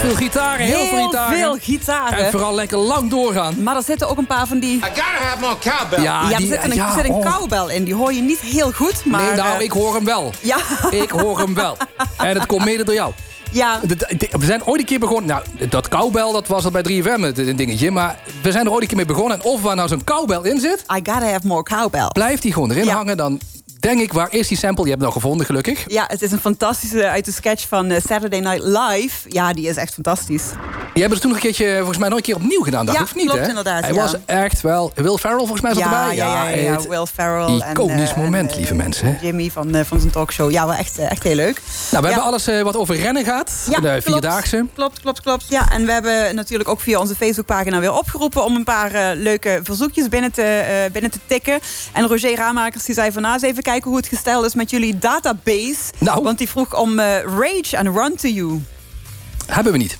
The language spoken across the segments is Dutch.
veel gitaren, heel veel gitaren. En vooral lekker lang doorgaan. Maar er zitten ook een paar van die... I gotta have more cowbell. Ja, er zit een cowbell in. Die hoor je niet heel goed, maar... Nee, nou, ik hoor hem wel. Ja. Ik hoor hem wel. En het komt mede door jou. Ja. We zijn ooit een keer begonnen... Nou, dat cowbell, dat was al bij 3FM een dingetje. Maar we zijn er ooit een keer mee begonnen. En of waar nou zo'n cowbell in zit... I gotta have more cowbell. Blijft die gewoon erin hangen, dan... Denk ik, waar is die sample? Je hebt hem nog gevonden, gelukkig. Ja, het is een fantastische uit de sketch van Saturday Night Live. Ja, die is echt fantastisch. Die hebben ze toen een keertje, volgens mij nog een keer opniw gedaan. Dat hoeft niet, klopt, hè? Inderdaad. Hij was echt wel... Will Ferrell, volgens mij, zat erbij. Ja, Will Ferrell. Iconisch moment, lieve mensen. Jimmy van zijn talkshow. Ja, wel echt heel leuk. Nou, we hebben alles wat over rennen gehad. Ja, de Vierdaagse. Klopt. Ja, en we hebben natuurlijk ook via onze Facebookpagina weer opgeroepen... om een paar leuke verzoekjes binnen te tikken. En Roger Ramakers die zei van... eens even kijken hoe het gesteld is met jullie database. Nou. Want die vroeg om Rage en Run to You. Hebben we niet.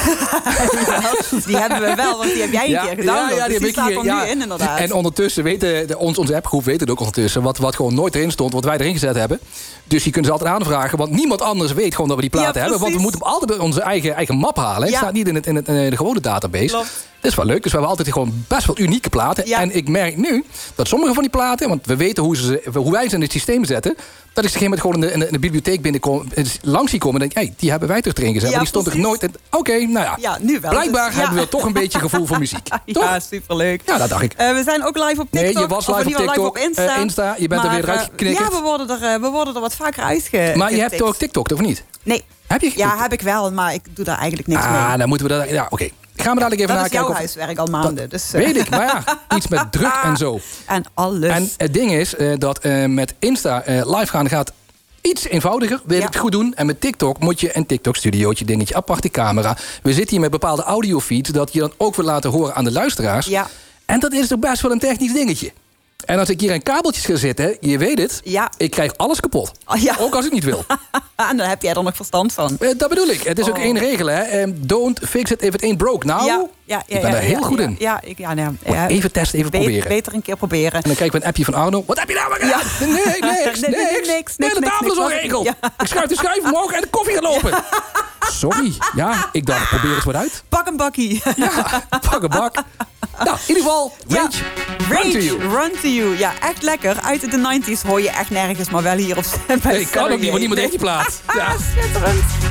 Die hebben we wel, want die heb jij een keer gedownload. Ja, dus die staat er nu in, inderdaad. En ondertussen weten onze appgroep weet het ook ondertussen... wat gewoon nooit erin stond, wat wij erin gezet hebben. Dus die kunnen ze altijd aanvragen. Want niemand anders weet gewoon dat we die platen hebben. Want we moeten hem altijd bij onze eigen map halen. Het staat niet in de gewone database. Klopt. Dat is wel leuk. Dus we hebben altijd gewoon best wel unieke platen. Ja. En ik merk nu dat sommige van die platen... want we weten hoe wij ze in het systeem zetten... dat ik ze op een gegeven moment gewoon in de bibliotheek binnenkom... langs zie komen en denk hey, die hebben wij toch erin gezet. Maar die stond er nooit in. Oké, nou ja. Ja, nu wel. Blijkbaar hebben we toch een beetje gevoel voor muziek. Ja, superleuk. Ja, dat dacht ik. We zijn ook live op TikTok. Nee, je was live op TikTok. Live op Insta. Je bent er weer eruit geknikkerd. Ja, we worden er wat vaker uitgetikt. Maar je hebt ook TikTok, of niet? Nee. Heb je TikTok? Ja, heb ik wel, maar ik doe daar eigenlijk niks mee. Dan moeten we dat... Ja, oké. Gaan we dadelijk even nakijken. Dat is jouw huiswerk al maanden. Dus, weet ik, maar ja, iets met druk en zo. En alles. En het ding is dat met Insta live gaan gaat iets eenvoudiger. Wil je het goed doen? En met TikTok moet je een TikTok-studiootje, dingetje, aparte camera. We zitten hier met bepaalde audiofeeds dat je dan ook wil laten horen aan de luisteraars. Ja. En dat is toch best wel een technisch dingetje. En als ik hier aan kabeltjes ga zitten, je weet het, ik krijg alles kapot. Ook als ik niet wil. En daar heb jij er nog verstand van. Dat bedoel ik. Het is ook één regel, hè. Don't fix it if it ain't broke. Nou, ik ben daar heel goed in. Even testen, even proberen. Beter een keer proberen. En dan krijg ik een appje van Arno. Wat heb je nou maar gedaan? Nee, niks. De tafel is al geregeld. Ik schuif de schuif omhoog en de koffie gaat lopen. Sorry. Ja, ik dacht, probeer eens wat uit. Pak een bakkie. Ja, pak een bak. Nou, in ieder geval, Rage, Run to You. Run to You. Ja, echt lekker. Uit de 90s hoor je echt nergens, maar wel hier op... Nee, ik kan ook niet, want niemand heeft die plaat. Ja. Schitterend.